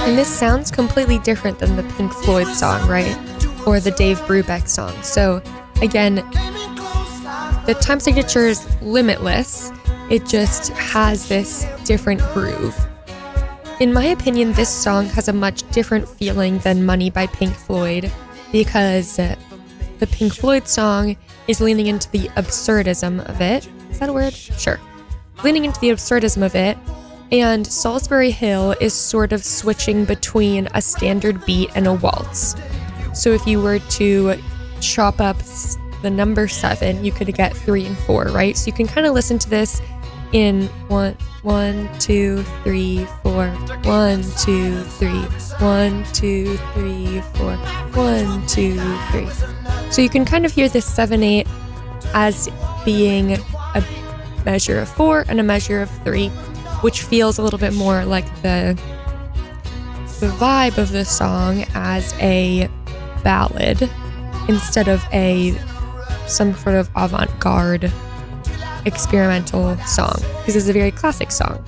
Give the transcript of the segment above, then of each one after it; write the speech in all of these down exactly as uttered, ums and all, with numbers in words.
And this sounds completely different than the Pink Floyd song, right? Or the Dave Brubeck song. So again, the time signature is limitless. It just has this different groove. In my opinion, this song has a much different feeling than Money by Pink Floyd, because the Pink Floyd song is leaning into the absurdism of it. Is that a word? Sure. Leaning into the absurdism of it, and Solsbury Hill is sort of switching between a standard beat and a waltz. So if you were to chop up the number seven, you could get three and four, right? So you can kind of listen to this in one, one, two, three, four, one, two, three, one, two, three, four, one, two, three. So you can kind of hear this seven, eight as being a measure of four and a measure of three, which feels a little bit more like the the vibe of the song as a ballad instead of a some sort of avant-garde experimental song, because it's a very classic song.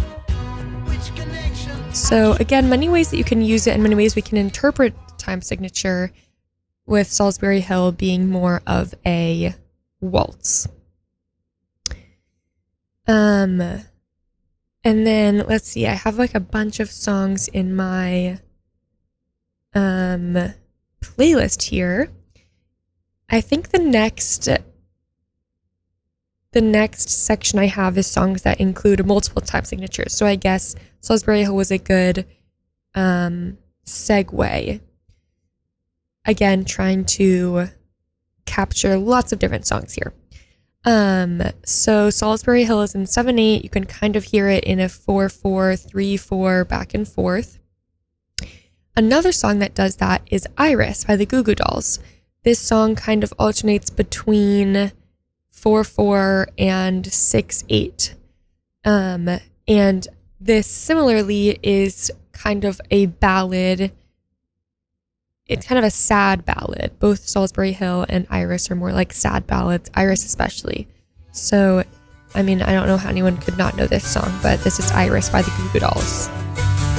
So again, many ways that you can use it and many ways we can interpret time signature, with Solsbury Hill being more of a waltz. Um, and then let's see, I have like a bunch of songs in my um playlist here. I think the next The next section I have is songs that include multiple time signatures. So I guess Solsbury Hill was a good um, segue. Again, trying to capture lots of different songs here. Um, so Solsbury Hill is in seven eight. You can kind of hear it in a four four, three four, back and forth. Another song that does that is Iris by the Goo Goo Dolls. This song kind of alternates between four four and six eight. Um, and this similarly is kind of a ballad. It's kind of a sad ballad. Both Solsbury Hill and Iris are more like sad ballads, Iris especially. So, I mean, I don't know how anyone could not know this song, but this is Iris by the Goo Goo Dolls.